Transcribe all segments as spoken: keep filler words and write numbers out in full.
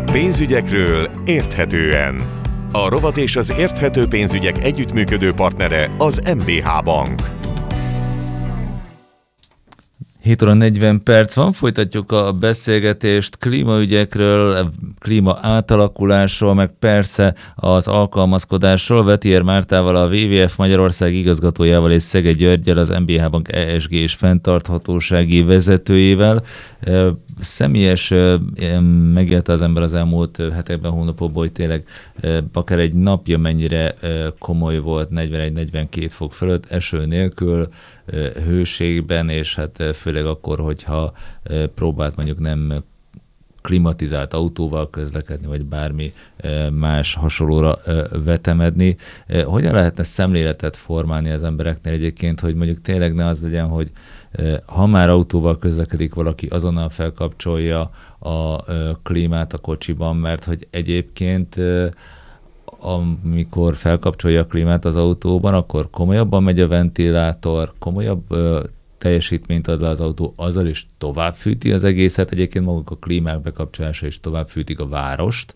Pénzügyekről érthetően. A rovat és az érthető pénzügyek együttműködő partnere az em bé há Bank. hét óra negyven perc van, folytatjuk a beszélgetést klímaügyekről, klíma átalakulásról, meg persze az alkalmazkodásról. Vettier Mártával, a dupla vé vé ef Magyarország igazgatójával és Szeged Györggyel, az em bé há Bank e es gé és fenntarthatósági vezetőjével. Személyes megélte az ember az elmúlt hetekben, hónapokban, hogy tényleg akár egy napja mennyire komoly volt, negyvenegy-negyvenkét fok fölött, eső nélkül, hőségben, és hát főleg akkor, hogyha próbált mondjuk nem klimatizált autóval közlekedni, vagy bármi más hasonlóra vetemedni. Hogyan lehetne szemléletet formálni az embereknél egyébként, hogy mondjuk tényleg ne az legyen, hogy ha már autóval közlekedik valaki, azonnal felkapcsolja a klímát a kocsiban, mert hogy egyébként amikor felkapcsolja a klímát az autóban, akkor komolyabban megy a ventilátor, komolyabb teljesítményt ad le az autó, azzal is tovább fűti az egészet. Egyébként maguk a klímák bekapcsolása is tovább fűtik a várost.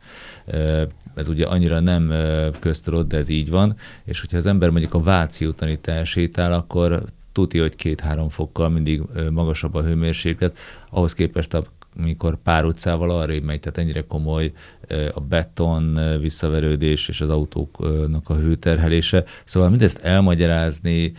Ez ugye annyira nem köztudott, de ez így van. És hogyha az ember mondjuk a Váci úton itt elsétál, akkor tudja, hogy két-három fokkal mindig magasabb a hőmérséklet, ahhoz képest amikor pár utcával arrébb megy, tehát ennyire komoly a beton visszaverődés és az autóknak a hőterhelése. Szóval mindezt elmagyarázni,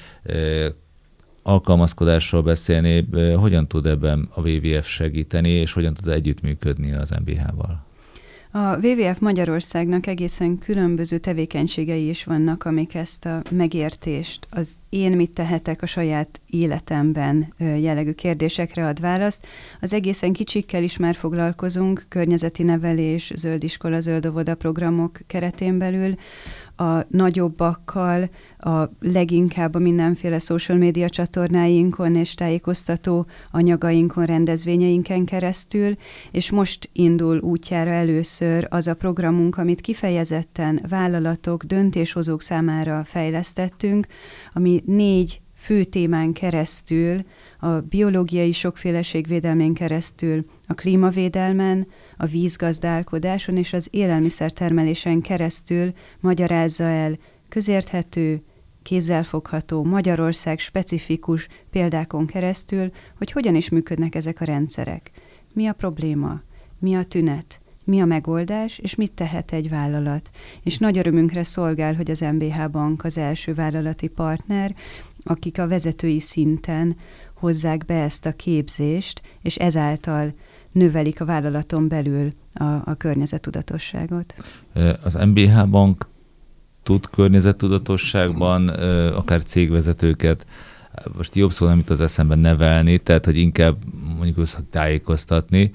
alkalmazkodásról beszélni, hogyan tud ebben a dupla vé vé ef segíteni, és hogyan tud együttműködni az em bé há-val? A dupla vé ef Magyarországnak egészen különböző tevékenységei is vannak, amik ezt a megértést, az én mit tehetek a saját életemben jellegű kérdésekre ad választ. Az egészen kicsikkel is már foglalkozunk, környezeti nevelés, zöld iskola, zöld óvoda programok keretén belül, a nagyobbakkal, a leginkább a mindenféle social media csatornáinkon és tájékoztató anyagainkon, rendezvényeinken keresztül, és most indul útjára először az a programunk, amit kifejezetten vállalatok, döntéshozók számára fejlesztettünk, ami négy fő témán keresztül, a biológiai sokféleség védelmén keresztül, a klímavédelmen, a vízgazdálkodáson és az élelmiszertermelésen keresztül magyarázza el közérthető, kézzelfogható, Magyarország specifikus példákon keresztül, hogy hogyan is működnek ezek a rendszerek. Mi a probléma? Mi a tünet? Mi a megoldás, és mit tehet egy vállalat? És nagy örömünkre szolgál, hogy az em bé há Bank az első vállalati partner, akik a vezetői szinten hozzák be ezt a képzést, és ezáltal növelik a vállalaton belül a, a környezettudatosságot. Az em bé há Bank tud környezettudatosságban akár cégvezetőket, most jobb szó nem jut az eszembe, nevelni, tehát hogy inkább mondjuk azt tájékoztatni,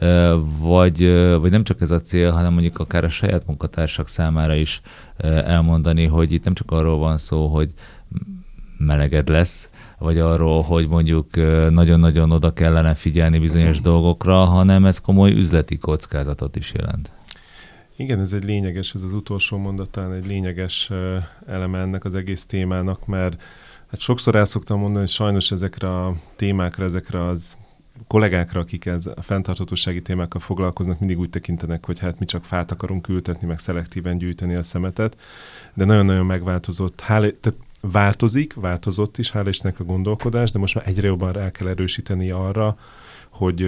vagy, vagy nem csak ez a cél, hanem mondjuk akár a saját munkatársak számára is elmondani, hogy itt nem csak arról van szó, hogy meleged lesz, vagy arról, hogy mondjuk nagyon-nagyon oda kellene figyelni bizonyos dolgokra, hanem ez komoly üzleti kockázatot is jelent. Igen, ez egy lényeges, ez az utolsó mondatán egy lényeges eleme ennek az egész témának, mert hát sokszor el szoktam mondani, hogy sajnos ezekre a témákra, ezekre az kollégákra, akik ez a fenntarthatósági témákkal foglalkoznak, mindig úgy tekintenek, hogy hát mi csak fát akarunk ültetni, meg szelektíven gyűjteni a szemetet, de nagyon-nagyon megváltozott. Hála, tehát változik, változott is, hála Istennek a gondolkodás, de most már egyre jobban rá kell erősíteni arra, hogy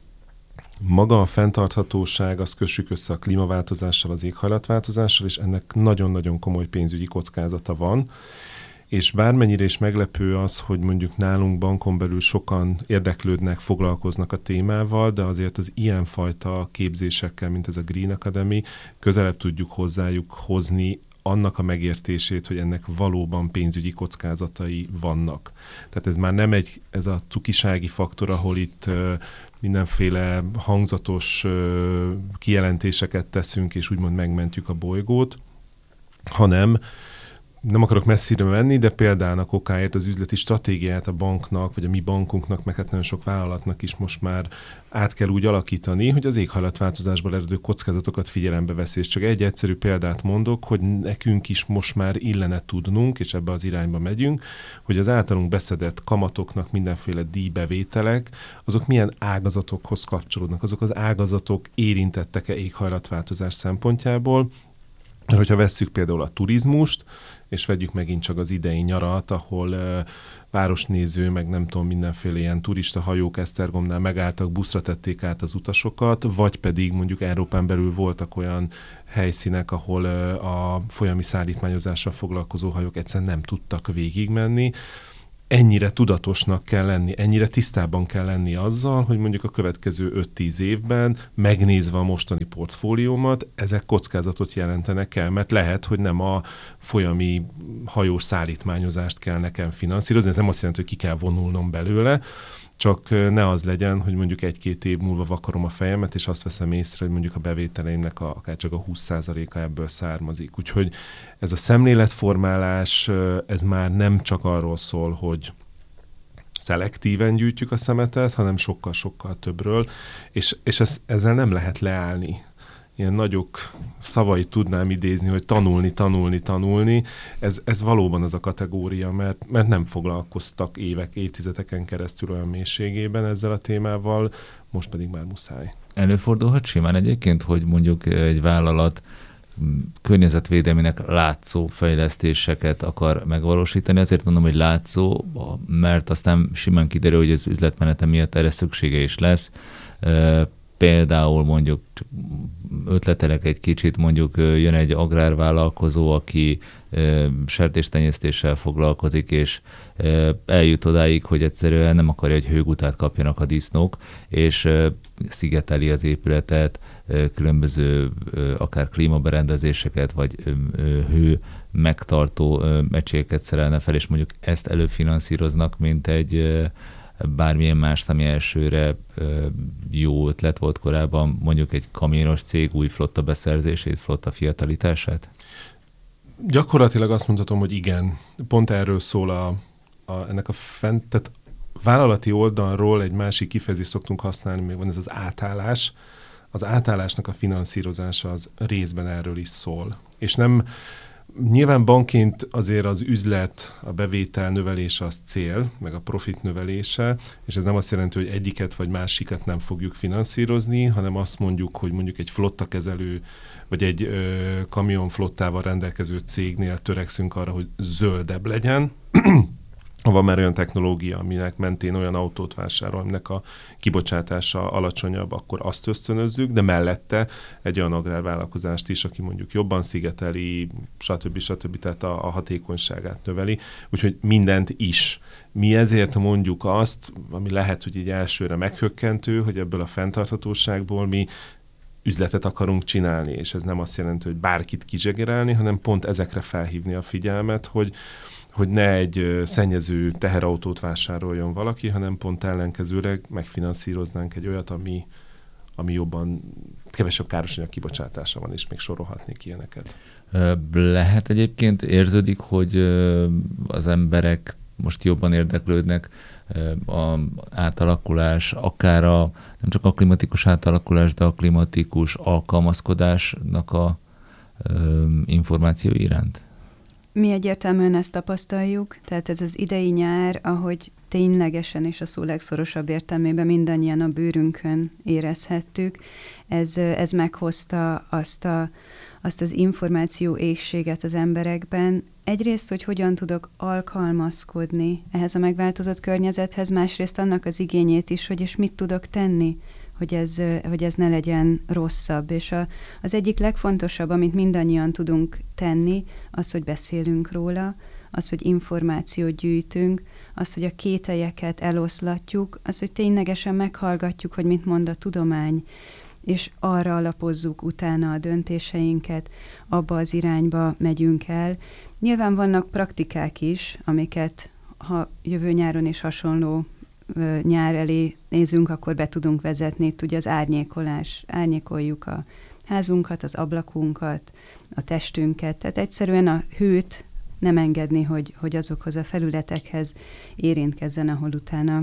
maga a fenntarthatóság, azt kössük össze a klímaváltozással, az éghajlatváltozással, és ennek nagyon-nagyon komoly pénzügyi kockázata van. És bármennyire is meglepő az, hogy mondjuk nálunk bankon belül sokan érdeklődnek, foglalkoznak a témával, de azért az ilyenfajta képzésekkel, mint ez a Green Academy, közelebb tudjuk hozzájuk hozni annak a megértését, hogy ennek valóban pénzügyi kockázatai vannak. Tehát ez már nem egy, ez a cukisági faktor, ahol itt uh, mindenféle hangzatos uh, kijelentéseket teszünk, és úgymond megmentjük a bolygót, hanem nem akarok messzire menni, de példának okáért az üzleti stratégiát a banknak, vagy a mi bankunknak, meg hát nagyon sok vállalatnak is most már át kell úgy alakítani, hogy az éghajlatváltozásból eredő kockázatokat figyelembe veszi. És csak egy egyszerű példát mondok, hogy nekünk is most már illene tudnunk, és ebbe az irányba megyünk, hogy az általunk beszedett kamatoknak mindenféle díjbevételek, azok milyen ágazatokhoz kapcsolódnak, azok az ágazatok érintettek-e éghajlatváltozás szempontjából. Mert hogyha vesszük például a turizmust, és vegyük megint csak az idei nyarat, ahol uh, városnéző, meg nem tudom, mindenféle ilyen turista hajók Esztergomnál megálltak, buszra tették át az utasokat, vagy pedig mondjuk Európán belül voltak olyan helyszínek, ahol uh, a folyami szállítmányozással foglalkozó hajók egyszerűen nem tudtak végigmenni. Ennyire tudatosnak kell lenni, ennyire tisztában kell lenni azzal, hogy mondjuk a következő öt-tíz évben, megnézve a mostani portfóliómat, ezek kockázatot jelentenek el, mert lehet, hogy nem a folyami hajós szállítmányozást kell nekem finanszírozni, ez nem azt jelenti, hogy ki kell vonulnom belőle, csak ne az legyen, hogy mondjuk egy-két év múlva vakarom a fejemet, és azt veszem észre, hogy mondjuk a bevételeimnek a, akár csak a húsz százaléka ebből származik. Úgyhogy ez a szemléletformálás, ez már nem csak arról szól, hogy szelektíven gyűjtjük a szemetet, hanem sokkal-sokkal többről, és, és ez, ezzel nem lehet leállni. Ilyen nagyok szavait tudnám idézni, hogy tanulni, tanulni, tanulni, ez, ez valóban az a kategória, mert, mert nem foglalkoztak évek, évtizedeken keresztül olyan mélységében ezzel a témával, most pedig már muszáj. Előfordulhat simán egyébként, hogy mondjuk egy vállalat környezetvédelmének látszó fejlesztéseket akar megvalósítani. Azért mondom, hogy látszó, mert aztán simán kiderül, hogy az üzletmenete miatt erre szüksége is lesz. Például mondjuk ötletelek egy kicsit, mondjuk jön egy agrárvállalkozó, aki sertéstenyésztéssel foglalkozik, és eljut odáig, hogy egyszerűen nem akarja, hogy hőgutát kapjanak a disznók, és szigeteli az épületet, különböző akár klímaberendezéseket, vagy hő megtartó egységeket szerelne fel, és mondjuk ezt előfinanszíroznak, mint egy bármilyen mást, ami elsőre jó ötlet volt korábban, mondjuk egy kamionos cég új flotta beszerzését, flotta fiatalítását? Gyakorlatilag azt mondhatom, hogy igen. Pont erről szól a, a, ennek a fent, tehát vállalati oldalról egy másik kifejezést szoktunk használni, még van ez az átállás. Az átállásnak a finanszírozása az részben erről is szól. És nem nyilván bankként azért az üzlet, a bevétel növelése az cél, meg a profit növelése, és ez nem azt jelenti, hogy egyiket vagy másikat nem fogjuk finanszírozni, hanem azt mondjuk, hogy mondjuk egy flottakezelő, vagy egy ö, kamionflottával rendelkező cégnél törekszünk arra, hogy zöldebb legyen. Ha van már olyan technológia, aminek mentén olyan autót vásárol, aminek a kibocsátása alacsonyabb, akkor azt ösztönözzük, de mellette egy olyan agrárvállalkozást is, aki mondjuk jobban szigeteli, stb. stb. Tehát a, a hatékonyságát növeli. Úgyhogy mindent is. Mi ezért mondjuk azt, ami lehet, hogy így elsőre meghökkentő, hogy ebből a fenntarthatóságból mi üzletet akarunk csinálni, és ez nem azt jelenti, hogy bárkit kizsegerelni, hanem pont ezekre felhívni a figyelmet, hogy hogy ne egy szennyező teherautót vásároljon valaki, hanem pont ellenkezőleg megfinanszíroznánk egy olyat, ami, ami jobban, kevesebb károsanyag kibocsátása van, és még sorolhatnék ilyeneket. Lehet egyébként, érződik, hogy az emberek most jobban érdeklődnek az átalakulás, akár a, nem csak a klimatikus átalakulás, de a klimatikus alkalmazkodásnak a információ iránt? Mi egyértelműen ezt tapasztaljuk, tehát ez az idei nyár, ahogy ténylegesen és a szó legszorosabb értelmében mindannyian a bőrünkön érezhettük, ez, ez meghozta azt, a, azt az információ éhséget az emberekben. Egyrészt, hogy hogyan tudok alkalmazkodni ehhez a megváltozott környezethez, másrészt annak az igényét is, hogy és mit tudok tenni, hogy ez, hogy ez ne legyen rosszabb. És a, az egyik legfontosabb, amit mindannyian tudunk tenni, az, hogy beszélünk róla, az, hogy információt gyűjtünk, az, hogy a kételyeket eloszlatjuk, az, hogy ténylegesen meghallgatjuk, hogy mit mond a tudomány, és arra alapozzuk utána a döntéseinket, abba az irányba megyünk el. Nyilván vannak praktikák is, amiket ha jövő nyáron is hasonló nyár elé nézünk, akkor be tudunk vezetni. Itt ugye az árnyékolás, árnyékoljuk a házunkat, az ablakunkat, a testünket, tehát egyszerűen a hőt nem engedni, hogy, hogy azokhoz a felületekhez érintkezzen, ahol utána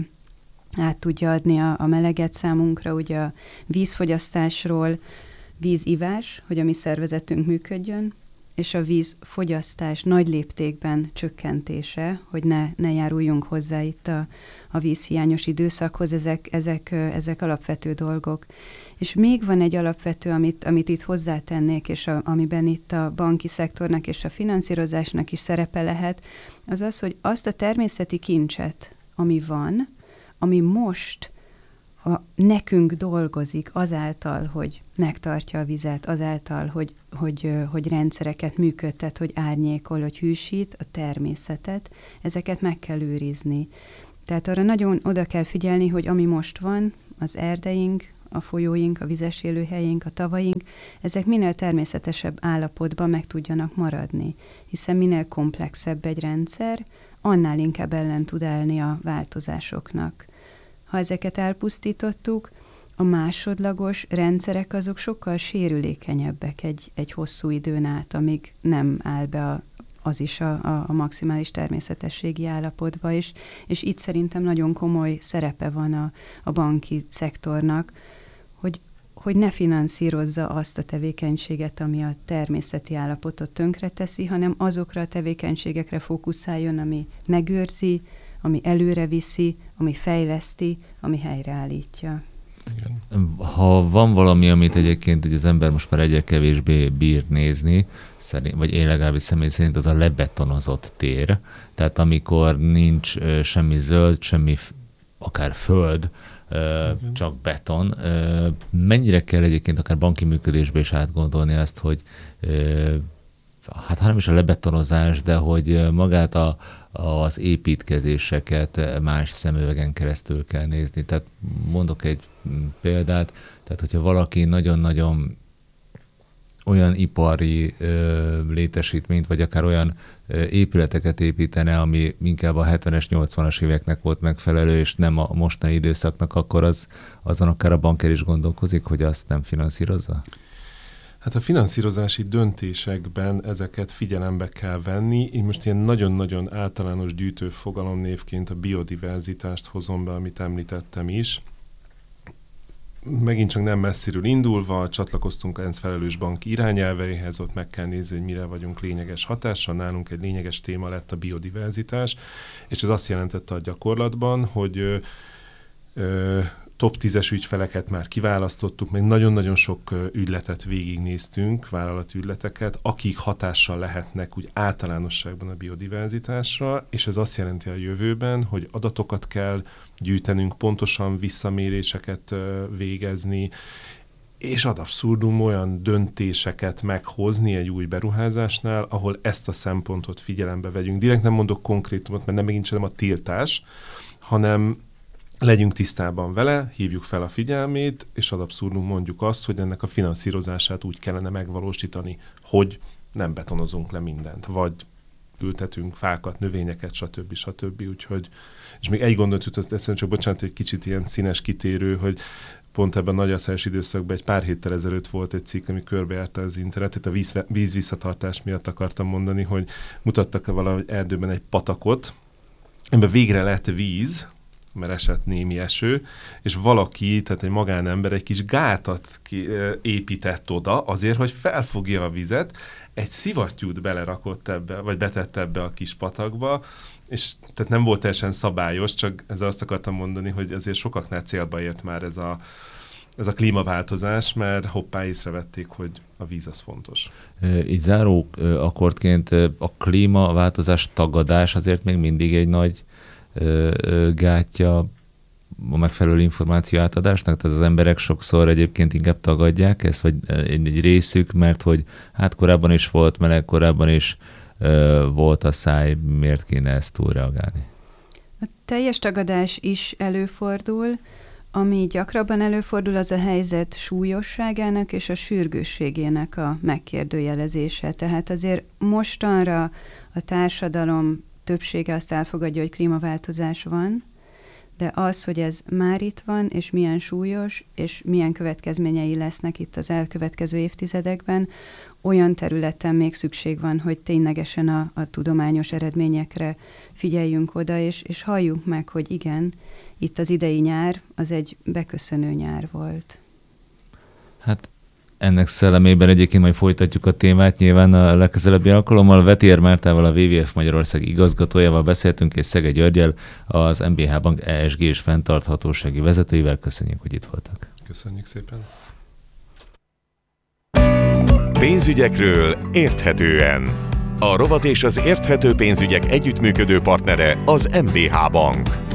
át tudja adni a, a meleget számunkra. Ugye a vízfogyasztásról, vízivás, hogy a mi szervezetünk működjön, és a vízfogyasztás nagy léptékben csökkentése, hogy ne, ne járuljunk hozzá itt a, a vízhiányos időszakhoz, ezek, ezek, ezek alapvető dolgok. És még van egy alapvető, amit, amit itt hozzátennék, és a, amiben itt a banki szektornak és a finanszírozásnak is szerepe lehet, az az, hogy azt a természeti kincset, ami van, ami most a, nekünk dolgozik azáltal, hogy megtartja a vizet, azáltal, hogy, hogy, hogy rendszereket működtet, hogy árnyékol, hogy hűsít a természetet, ezeket meg kell őrizni. Tehát arra nagyon oda kell figyelni, hogy ami most van, az erdeink, a folyóink, a vizes élőhelyeink, a tavaink, ezek minél természetesebb állapotban meg tudjanak maradni, hiszen minél komplexebb egy rendszer, annál inkább ellen tud állni a változásoknak. Ha ezeket elpusztítottuk, a másodlagos rendszerek azok sokkal sérülékenyebbek egy, egy hosszú időn át, amíg nem áll be a, az is a, a, a maximális természetességi állapotba is, és itt szerintem nagyon komoly szerepe van a, a banki szektornak, hogy, hogy ne finanszírozza azt a tevékenységet, ami a természeti állapotot tönkreteszi, hanem azokra a tevékenységekre fókuszáljon, ami megőrzi, ami előre viszi, ami fejleszti, ami helyreállítja. Igen. Ha van valami, amit egyébként az ember most már egyre kevésbé bír nézni, szerint, vagy én legalábbis személy szerint, az a lebetonozott tér. Tehát amikor nincs uh, semmi zöld, semmi f- akár föld, uh, Igen. csak beton. Uh, mennyire kell egyébként akár banki működésbe is átgondolni azt, hogy uh, hát ha nem is a lebetonozás, de hogy magát a, az építkezéseket más szemüvegen keresztül kell nézni. Tehát mondok egy példát, tehát hogyha valaki nagyon-nagyon olyan ipari ö, létesítményt, vagy akár olyan ö, épületeket építene, ami inkább a hetvenes, nyolcvanas éveknek volt megfelelő, és nem a mostani időszaknak, akkor az, azon akár a banker is gondolkozik, hogy azt nem finanszírozza? Hát a finanszírozási döntésekben ezeket figyelembe kell venni. Én most ilyen nagyon-nagyon általános gyűjtő fogalomnévként a biodiverzitást hozom be, amit említettem is. Megint csak nem messziről indulva, csatlakoztunk az ENSZ felelős banki irányelveihez, ott meg kell nézni, hogy mire vagyunk lényeges hatással. Nálunk egy lényeges téma lett a biodiverzitás, és ez azt jelentette a gyakorlatban, hogy ö, ö, top tízes ügyfeleket már kiválasztottuk, meg nagyon-nagyon sok ügyletet végignéztünk, vállalati ügyleteket, akik hatással lehetnek úgy általánosságban a biodiverzitásra, és ez azt jelenti a jövőben, hogy adatokat kell gyűjtenünk, pontosan visszaméréseket végezni, és ad abszurdum olyan döntéseket meghozni egy új beruházásnál, ahol ezt a szempontot figyelembe vegyünk. Direkt nem mondok konkrétumot, mert nem megint sem a tiltás, hanem legyünk tisztában vele, hívjuk fel a figyelmét, és ad abszurdum mondjuk azt, hogy ennek a finanszírozását úgy kellene megvalósítani, hogy nem betonozunk le mindent, vagy ültetünk fákat, növényeket, stb. stb. Úgyhogy, és még egy gondolat jutott, egyszerűen csak bocsánat, egy kicsit ilyen színes kitérő, hogy pont ebben a nagyaszályos időszakban egy pár héttel ezelőtt volt egy cikk, ami körbejárta az internetet, a víz, víz visszatartás miatt akartam mondani, hogy mutattak valahogy erdőben egy patakot, amiben végre lett víz, mert esett némi eső, és valaki, tehát egy magánember egy kis gátat ki, épített oda azért, hogy felfogja a vizet, egy szivattyút belerakott ebbe, vagy betett ebbe a kis patakba, és tehát nem volt teljesen szabályos, csak ezzel azt akartam mondani, hogy ezért sokaknál célba ért már ez a, ez a klímaváltozás, mert hoppá észrevették, hogy a víz az fontos. Így záró akkordként a klímaváltozás tagadás azért még mindig egy nagy gátja a megfelelő információ átadásnak, tehát az emberek sokszor egyébként inkább tagadják ezt, vagy egy, egy részük, mert hogy hát korábban is volt meleg, korábban is uh, volt a száj, miért kéne ezt túlreagálni? A teljes tagadás is előfordul, ami gyakrabban előfordul, az a helyzet súlyosságának és a sürgősségének a megkérdőjelezése. Tehát azért mostanra a társadalom többsége azt elfogadja, hogy klímaváltozás van, de az, hogy ez már itt van, és milyen súlyos, és milyen következményei lesznek itt az elkövetkező évtizedekben, olyan területen még szükség van, hogy ténylegesen a, a tudományos eredményekre figyeljünk oda, és, és halljuk meg, hogy igen, itt az idei nyár, az egy beköszönő nyár volt. Hát ennek szellemében egyébként majd folytatjuk a témát, nyilván a legközelebbi alkalommal. Vettier Mártával, a dupla vé vé ef Magyarország igazgatójával beszéltünk, és Szeged Györggyel, az em bé há Bank é es gé és fenntarthatósági vezetőivel. Köszönjük, hogy itt voltak. Köszönjük szépen. Pénzügyekről érthetően. A rovat és az érthető pénzügyek együttműködő partnere az em bé há Bank.